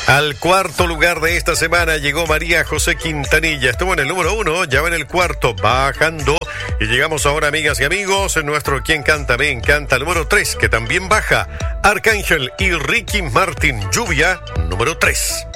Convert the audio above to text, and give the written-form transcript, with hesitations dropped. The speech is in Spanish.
Al cuarto lugar de esta semana llegó María José Quintanilla. Estuvo en el número 1, ya va en el cuarto, bajando. Y llegamos ahora, amigas y amigos, en nuestro ¿Quién canta? Me encanta, el número 3, que también baja. Arcángel y Ricky Martin, Lluvia, número 3.